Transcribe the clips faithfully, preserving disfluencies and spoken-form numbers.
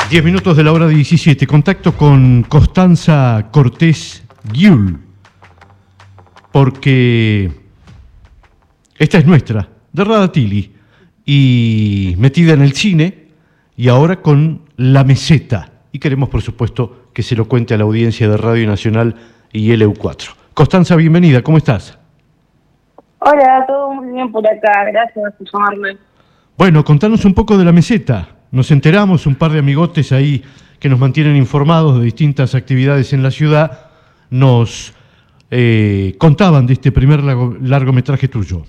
Diez minutos de la hora diecisiete. Contacto con Constanza Cortés Guiul, porque esta es nuestra, de Radatili, y metida en el cine, y ahora con La Meseta. Y queremos, por supuesto, que se lo cuente a la audiencia de Radio Nacional y L U cuatro. Constanza, bienvenida, ¿cómo estás? Hola, todo muy bien por acá, gracias por llamarme. Bueno, contanos un poco de La Meseta. Nos enteramos, un par de amigotes ahí que nos mantienen informados de distintas actividades en la ciudad, nos eh, contaban de este primer largo, largometraje tuyo.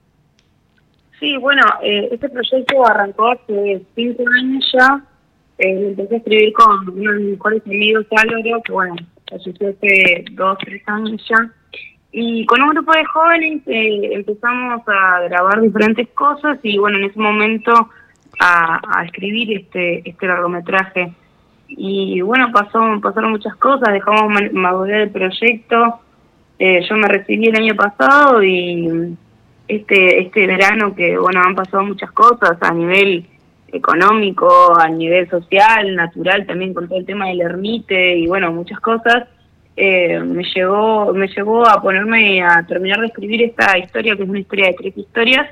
Sí, bueno, eh, este proyecto arrancó hace cinco años ya. Eh, lo empecé a escribir con uno de mis mejores amigos, Álvaro, que bueno, falleció hace dos, tres años ya. Y con un grupo de jóvenes eh, empezamos a grabar diferentes cosas y bueno, en ese momento a, a escribir este este largometraje. Y bueno, pasó, pasaron muchas cosas, dejamos madurar el proyecto. Eh, yo me recibí el año pasado y este este verano que bueno, han pasado muchas cosas a nivel económico, a nivel social, natural, también con todo el tema del ermite y bueno, muchas cosas. Eh, me llegó me llegó a ponerme a terminar de escribir esta historia, que es una historia de tres historias.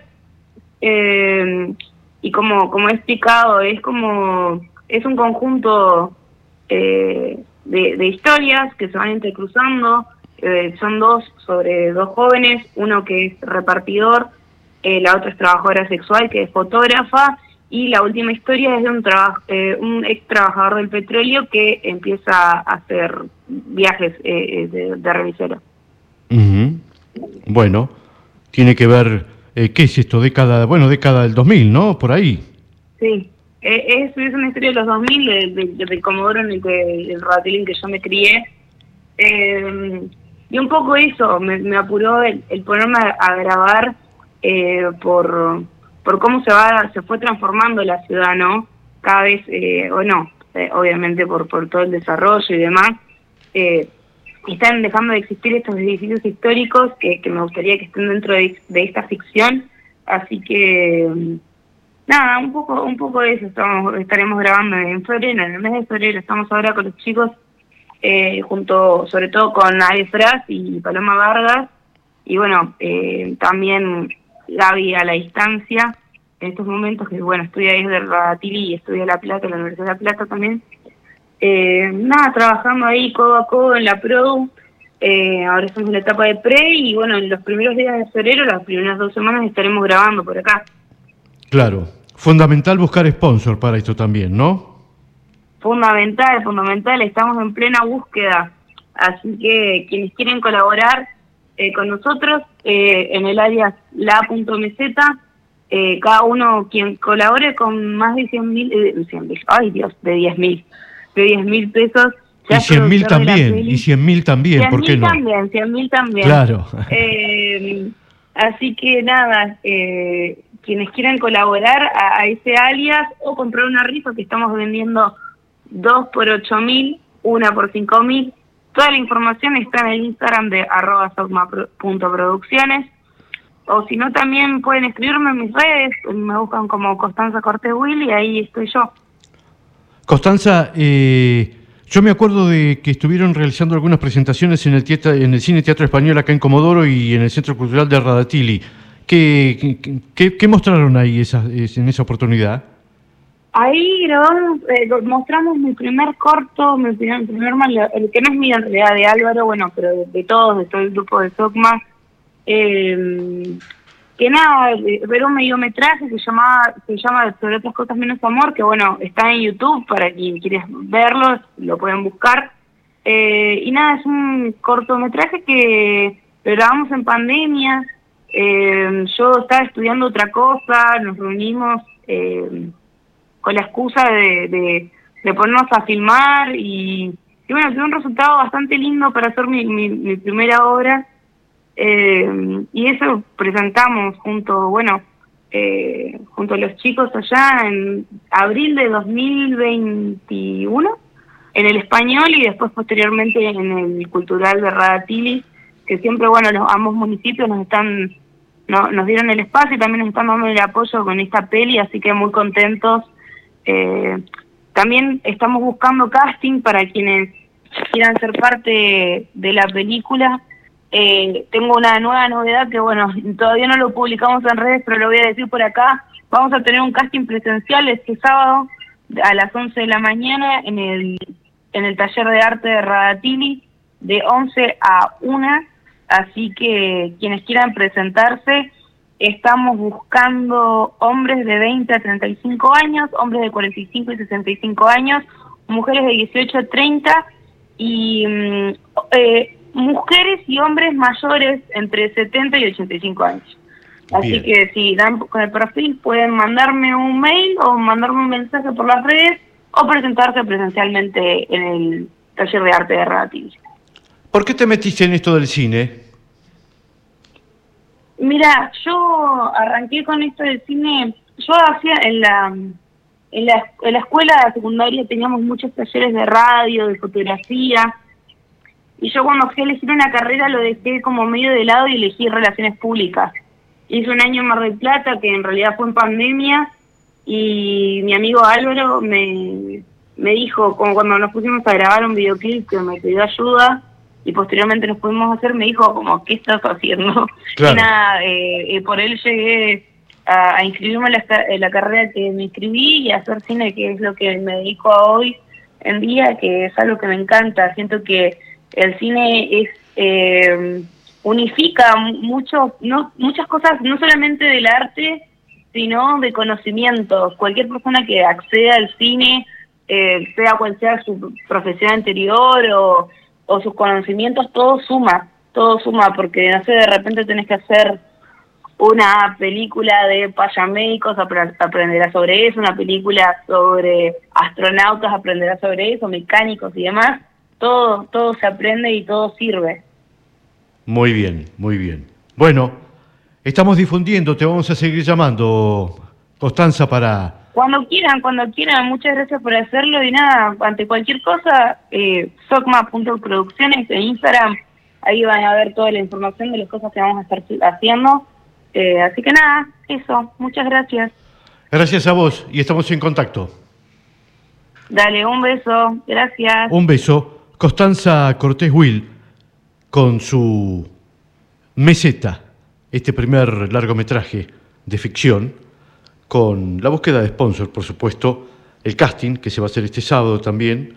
Eh, y como como he explicado, es como es un conjunto eh, de, de historias que se van entrecruzando. Eh, son dos sobre dos jóvenes, uno que es repartidor, eh, la otra es trabajadora sexual, que es fotógrafa, y la última historia es de un, traba, eh, un ex trabajador del petróleo que empieza a hacer viajes eh, de, de revisero. Uh-huh. Bueno, tiene que ver, eh, ¿qué es esto? Década, bueno, década del dos mil, ¿no? Por ahí. Sí, eh, es, es una historia de los dos mil, del de, de, de Comodoro en el que el Radatili en que yo me crié. Eh, y un poco eso, me, me apuró el, el ponerme a, a grabar eh, por... por cómo se va se fue transformando la ciudad, ¿no? Cada vez, eh, o no, eh, obviamente por por todo el desarrollo y demás, eh, están dejando de existir estos edificios históricos que, que me gustaría que estén dentro de, de esta ficción, así que, nada, un poco un poco de eso estamos estaremos grabando en febrero, en el mes de febrero, estamos ahora con los chicos, eh, junto, sobre todo con Ale Fras y Paloma Vargas, y bueno, eh, también Gaby a la distancia, en estos momentos, que bueno, estudia ahí de Radatili y estudia La Plata, en la Universidad de La Plata también. Eh, nada, trabajando ahí codo a codo en la Produ, eh, ahora estamos en la etapa de pre y bueno, en los primeros días de febrero, las primeras dos semanas estaremos grabando por acá. Claro, fundamental buscar sponsor para esto también, ¿no? Fundamental, fundamental, estamos en plena búsqueda, así que quienes quieren colaborar Eh, con nosotros, eh, en el área la.meseta, eh, cada uno quien colabore con más de cien mil, eh, cien mil, ay Dios, de diez mil, de diez mil pesos. Y cien mil también, y cien mil también, ¿por qué no? cien mil también, cien mil también. Claro. Eh, así que nada, eh, quienes quieran colaborar a, a ese alias o comprar una rifa que estamos vendiendo dos por ocho mil, una por cinco mil. Toda la información está en el Instagram de arroba sogma punto producciones, o si no también pueden escribirme en mis redes, me buscan como Constanza Cortés Guiul y ahí estoy yo. Constanza, eh, yo me acuerdo de que estuvieron realizando algunas presentaciones en el, teatro, en el Cine Teatro Español acá en Comodoro y en el Centro Cultural de Radatili. ¿Qué, qué, qué mostraron ahí esa, en esa oportunidad? Ahí grabamos, eh, mostramos mi primer corto, mi primer, primer el que no es mío en realidad, de Álvaro, bueno, pero de, de todos, de todo el grupo de Sogma, eh, que nada, ver un mediometraje que se llama, se llama Sobre otras cosas menos amor, que bueno, está en YouTube, para quien quiera verlo, lo pueden buscar, eh, y nada, es un cortometraje que lo grabamos en pandemia, eh, yo estaba estudiando otra cosa, nos reunimos, eh, con la excusa de, de, de ponernos a filmar y, y bueno, tuve un resultado bastante lindo para hacer mi, mi, mi primera obra, eh, y eso presentamos junto, bueno, eh, junto a los chicos allá en abril de dos mil veintiuno, en el Español y después posteriormente en el Cultural de Radatili, que siempre, bueno, los ambos municipios nos están no, nos dieron el espacio y también nos están dando el apoyo con esta peli, así que muy contentos. Eh, también estamos buscando casting para quienes quieran ser parte de la película. Eh, tengo una nueva novedad que, bueno, todavía no lo publicamos en redes, pero lo voy a decir por acá. Vamos a tener un casting presencial este sábado a las once de la mañana en el en el taller de arte de Radatili, de once a una. Así que quienes quieran presentarse, estamos buscando hombres de veinte a treinta y cinco años, hombres de cuarenta y cinco y sesenta y cinco años, mujeres de dieciocho a treinta y eh, mujeres y hombres mayores entre setenta y ochenta y cinco años. Así Bien. que si dan con el perfil pueden mandarme un mail o mandarme un mensaje por las redes o presentarse presencialmente en el taller de arte de Radatili. ¿Por qué te metiste en esto del cine? Mira, yo arranqué con esto del cine, yo hacía en la, en la en la escuela secundaria teníamos muchos talleres de radio, de fotografía, y yo cuando fui a elegir una carrera lo dejé como medio de lado y elegí relaciones públicas. Hice un año en Mar del Plata, que en realidad fue en pandemia, y mi amigo Álvaro me, me dijo, como cuando nos pusimos a grabar un videoclip que me pidió ayuda, y posteriormente nos pudimos hacer, me dijo como, ¿qué estás haciendo? Claro. Y nada, eh, eh, por él llegué a, a inscribirme en la, en la carrera que me inscribí y a hacer cine, que es lo que me dedico a hoy en día, que es algo que me encanta. Siento que el cine es eh, unifica mucho, no, muchas cosas, no solamente del arte, sino de conocimientos. Cualquier persona que acceda al cine, eh, sea cual sea su profesión anterior o o sus conocimientos, todo suma, todo suma, porque no sé, de repente tenés que hacer una película de payamédicos, aprenderás sobre eso, una película sobre astronautas, aprenderás sobre eso, mecánicos y demás, todo, todo se aprende y todo sirve. Muy bien, muy bien. Bueno, estamos difundiendo, te vamos a seguir llamando, Constanza, para... Cuando quieran, cuando quieran, muchas gracias por hacerlo y nada, ante cualquier cosa, eh, socma punto producciones en Instagram, ahí van a ver toda la información de las cosas que vamos a estar haciendo, eh, así que nada, eso, muchas gracias. Gracias a vos y estamos en contacto. Dale, un beso, gracias. Un beso. Constanza Cortés Will, con su Meseta, este primer largometraje de ficción, con la búsqueda de sponsor, por supuesto, el casting que se va a hacer este sábado también,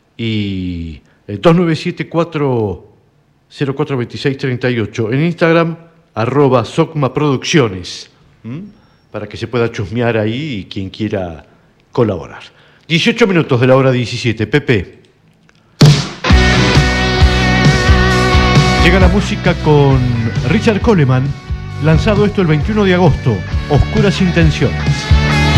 y el dos nueve siete cuatro cero cuatro dos seis tres ocho, en Instagram, arroba Socma Producciones, ¿m? Para que se pueda chusmear ahí y quien quiera colaborar. dieciocho minutos de la hora diecisiete, Pepe. Llega la música con Richard Coleman, lanzado esto el veintiuno de agosto, Oscuras Intenciones.